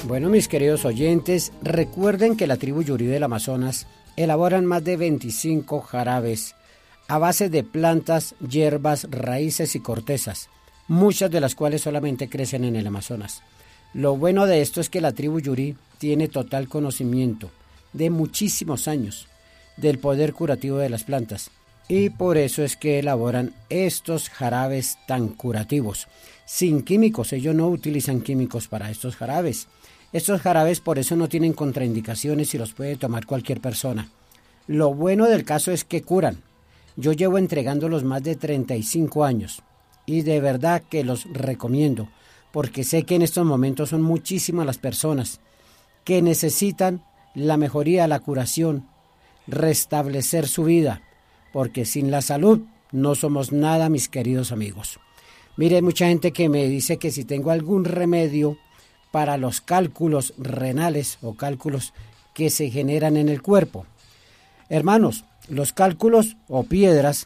Bueno, mis queridos oyentes, recuerden que la tribu Yuri del Amazonas elaboran más de 25 jarabes a base de plantas, hierbas, raíces y cortezas, muchas de las cuales solamente crecen en el Amazonas. Lo bueno de esto es que la tribu Yuri tiene total conocimiento de muchísimos años del poder curativo de las plantas y por eso es que elaboran estos jarabes tan curativos. Sin químicos, ellos no utilizan químicos para estos jarabes. Estos jarabes por eso no tienen contraindicaciones y los puede tomar cualquier persona. Lo bueno del caso es que curan. Yo llevo entregándolos más de 35 años y de verdad que los recomiendo porque sé que en estos momentos son muchísimas las personas que necesitan la mejoría, la curación, restablecer su vida, porque sin la salud no somos nada, mis queridos amigos. Mire, hay mucha gente que me dice que si tengo algún remedio para los cálculos renales o cálculos que se generan en el cuerpo. Hermanos, los cálculos o piedras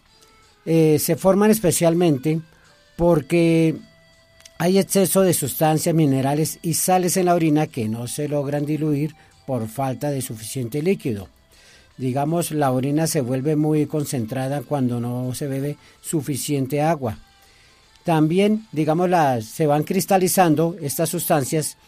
se forman especialmente porque hay exceso de sustancias, minerales y sales en la orina que no se logran diluir por falta de suficiente líquido. Digamos, la orina se vuelve muy concentrada cuando no se bebe suficiente agua. También, digamos, se van cristalizando estas sustancias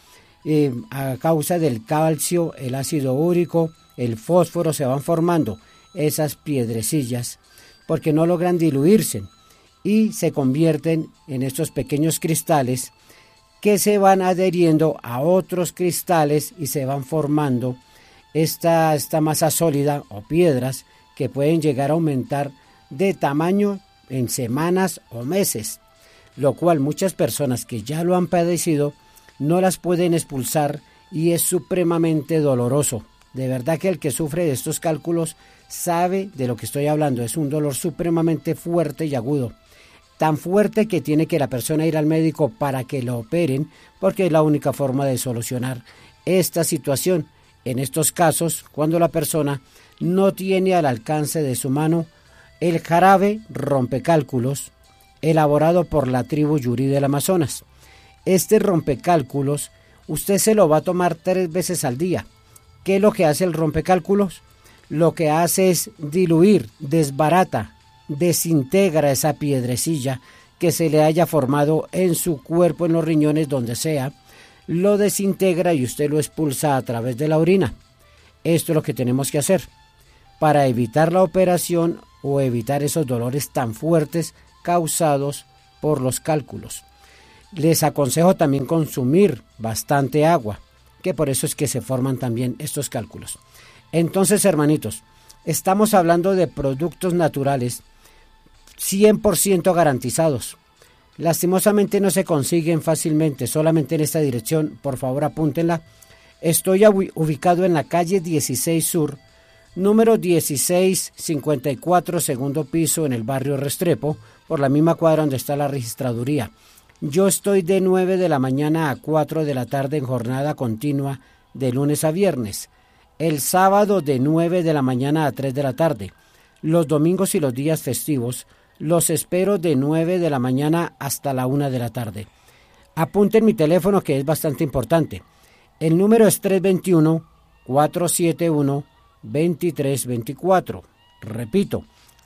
a causa del calcio, el ácido úrico, el fósforo, se van formando esas piedrecillas porque no logran diluirse y se convierten en estos pequeños cristales que se van adheriendo a otros cristales y se van formando esta masa sólida o piedras que pueden llegar a aumentar de tamaño en semanas o meses, lo cual muchas personas que ya lo han padecido no las pueden expulsar y es supremamente doloroso. De verdad que el que sufre de estos cálculos sabe de lo que estoy hablando. Es un dolor supremamente fuerte y agudo. Tan fuerte que tiene que la persona ir al médico para que lo operen, porque es la única forma de solucionar esta situación. En estos casos, cuando la persona no tiene al alcance de su mano el jarabe rompecálculos elaborado por la tribu Yuri del Amazonas. Este rompecálculos usted se lo va a tomar 3 veces al día. ¿Qué es lo que hace el rompecálculos? Lo que hace es diluir, desbarata, desintegra esa piedrecilla que se le haya formado en su cuerpo, en los riñones, donde sea, lo desintegra y usted lo expulsa a través de la orina. Esto es lo que tenemos que hacer para evitar la operación o evitar esos dolores tan fuertes causados por los cálculos. Les aconsejo también consumir bastante agua, que por eso es que se forman también estos cálculos. Entonces, hermanitos, estamos hablando de productos naturales 100% garantizados. Lastimosamente no se consiguen fácilmente, solamente en esta dirección, por favor apúntenla. Estoy ubicado en la calle 16 Sur, número 1654, segundo piso, en el barrio Restrepo, por la misma cuadra donde está la registraduría. Yo estoy de 9 de la mañana a 4 de la tarde en jornada continua de lunes a viernes. El sábado de 9 de la mañana a 3 de la tarde. Los domingos y los días festivos los espero de 9 de la mañana hasta la 1 de la tarde. Apunten mi teléfono que es bastante importante. El número es 321-471-2324. Repito,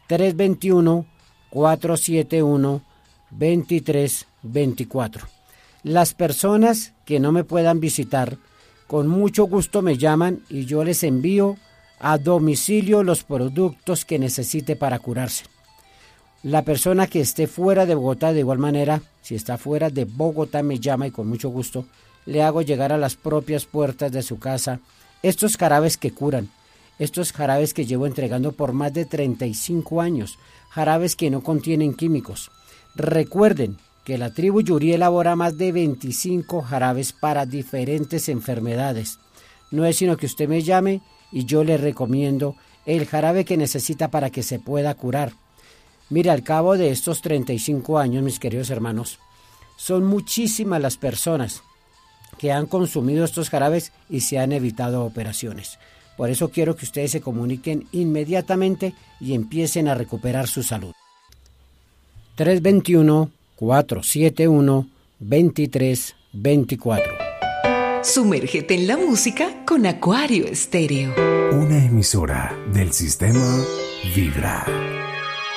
321-471-2324. Las personas que no me puedan visitar, con mucho gusto me llaman y yo les envío a domicilio los productos que necesite para curarse. La persona que esté fuera de Bogotá, de igual manera, si está fuera de Bogotá, me llama y con mucho gusto le hago llegar a las propias puertas de su casa estos jarabes que curan, estos jarabes que llevo entregando por más de 35 años, jarabes que no contienen químicos. Recuerden que la tribu Yuri elabora más de 25 jarabes para diferentes enfermedades. No es sino que usted me llame y yo le recomiendo el jarabe que necesita para que se pueda curar. Mire, al cabo de estos 35 años, mis queridos hermanos, son muchísimas las personas que han consumido estos jarabes y se han evitado operaciones. Por eso quiero que ustedes se comuniquen inmediatamente y empiecen a recuperar su salud. 321-471-2324. Sumérgete en la música con Acuario Estéreo. Una emisora del sistema Vibra.